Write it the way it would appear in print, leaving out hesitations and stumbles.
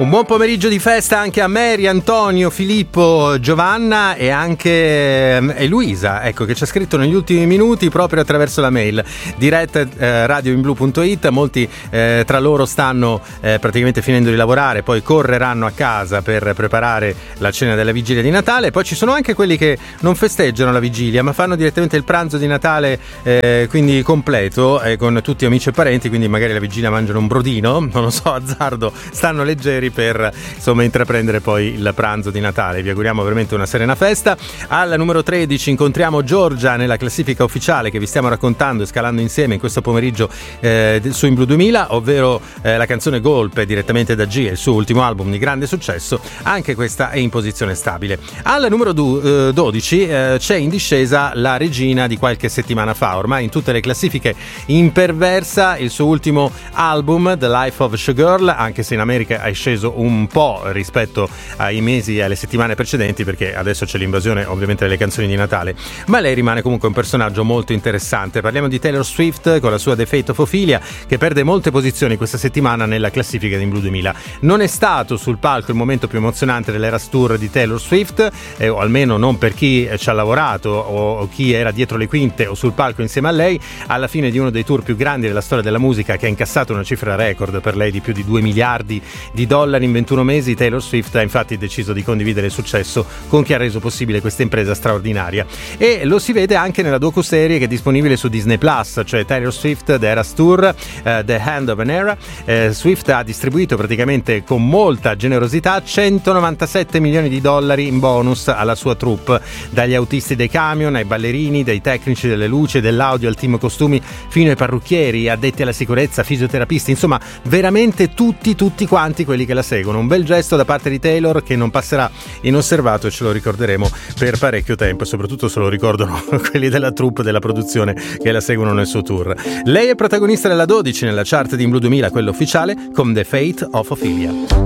Un buon pomeriggio di festa anche a Mary, Antonio, Filippo, Giovanna e anche Luisa, ecco, che ci ha scritto negli ultimi minuti proprio attraverso la mail diretta radioinblu.it. Molti tra loro stanno praticamente finendo di lavorare, poi correranno a casa per preparare la cena della vigilia di Natale. Poi ci sono anche quelli che non festeggiano la vigilia ma fanno direttamente il pranzo di Natale, quindi completo, con tutti amici e parenti, quindi magari la vigilia mangiano un brodino, non lo so, azzardo, stanno leggeri per insomma intraprendere poi il pranzo di Natale. Vi auguriamo veramente una serena festa. Al numero 13 incontriamo Giorgia nella classifica ufficiale che vi stiamo raccontando e scalando insieme in questo pomeriggio su In Blu 2000, ovvero la canzone Golpe direttamente da G, il suo ultimo album di grande successo. Anche questa è in posizione stabile. Al numero 12 c'è in discesa la regina di qualche settimana fa, ormai in tutte le classifiche imperversa, il suo ultimo album The Life of a Showgirl, anche se in America è sceso un po' rispetto ai mesi e alle settimane precedenti, perché adesso c'è l'invasione ovviamente delle canzoni di Natale, ma lei rimane comunque un personaggio molto interessante. Parliamo di Taylor Swift con la sua The Fate of Ophelia, che perde molte posizioni questa settimana nella classifica di In Blu 2000. Non è stato sul palco il momento più emozionante dell'Eras Tour di Taylor Swift, o almeno non per chi ci ha lavorato o chi era dietro le quinte o sul palco insieme a lei. Alla fine di uno dei tour più grandi della storia della musica, che ha incassato una cifra record per lei di più di $2 miliardi in 21 mesi, Taylor Swift ha infatti deciso di condividere il successo con chi ha reso possibile questa impresa straordinaria, e lo si vede anche nella docuserie che è disponibile su Disney Plus, cioè Taylor Swift The Eras Tour, The Hand of an Era. Swift ha distribuito praticamente con molta generosità $197 milioni in bonus alla sua troupe, dagli autisti dei camion ai ballerini, dai tecnici delle luci e dell'audio al team costumi fino ai parrucchieri, addetti alla sicurezza, fisioterapisti, insomma veramente tutti quanti quelli che la seguono. Un bel gesto da parte di Taylor che non passerà inosservato e ce lo ricorderemo per parecchio tempo, e soprattutto se lo ricordano quelli della troupe, della produzione, che la seguono nel suo tour. Lei è protagonista della 12 nella chart di In Blu 2000, quello ufficiale, con The Fate of Ophelia.